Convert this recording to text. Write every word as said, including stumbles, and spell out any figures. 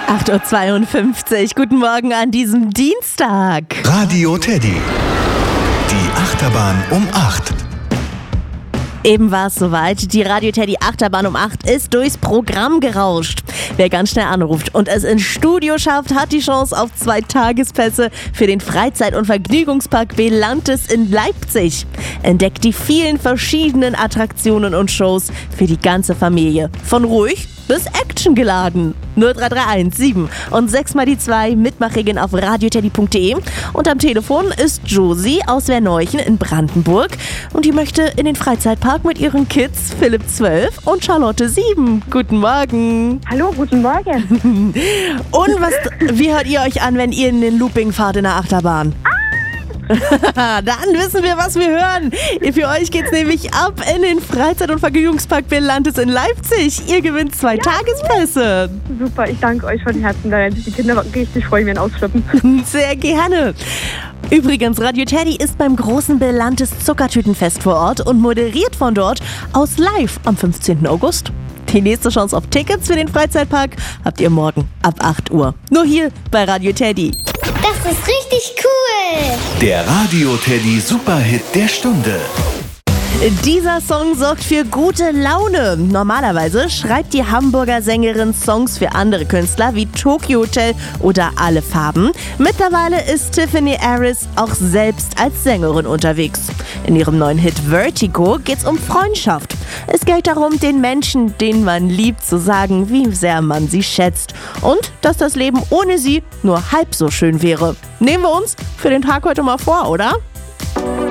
acht Uhr zweiundfünfzig, guten Morgen an diesem Dienstag. Radio Teddy, die Achterbahn um acht. Eben war es soweit, die Radio Teddy Achterbahn um acht ist durchs Programm gerauscht. Wer ganz schnell anruft und es ins Studio schafft, hat die Chance auf zwei Tagespässe für den Freizeit- und Vergnügungspark Belantes in Leipzig. Entdeckt die vielen verschiedenen Attraktionen und Shows für die ganze Familie. Von ruhig bis actiongeladen. null drei drei eins sieben und sechs mal die zwei Mitmachregeln auf radioteddy punkt de. Und am Telefon ist Josie aus Werneuchen in Brandenburg und die möchte in den Freizeitpark mit ihren Kids Philipp zwölf und Charlotte sieben. Guten Morgen. Hallo, guten Morgen. Und was, wie hört ihr euch an, wenn ihr in den Looping fahrt in der Achterbahn? Dann wissen wir, was wir hören. Für euch geht's nämlich ab in den Freizeit- und Vergnügungspark Belantes in Leipzig. Ihr gewinnt zwei ja, Tagespässe. Super, ich danke euch von Herzen. Da werden sich die Kinder richtig freuen, wenn ausflippen. Sehr gerne. Übrigens, Radio Teddy ist beim großen Belantes Zuckertütenfest vor Ort und moderiert von dort aus live am fünfzehnten August. Die nächste Chance auf Tickets für den Freizeitpark habt ihr morgen ab acht Uhr. Nur hier bei Radio Teddy. Das ist richtig cool! Der Radio Teddy Superhit der Stunde. Dieser Song sorgt für gute Laune. Normalerweise schreibt die Hamburger Sängerin Songs für andere Künstler wie Tokyo Hotel oder Alle Farben. Mittlerweile ist Tiffany Harris auch selbst als Sängerin unterwegs. In ihrem neuen Hit Vertigo geht's um Freundschaft. Es geht darum, den Menschen, den man liebt, zu sagen, wie sehr man sie schätzt. Und dass das Leben ohne sie nur halb so schön wäre. Nehmen wir uns für den Tag heute mal vor, oder?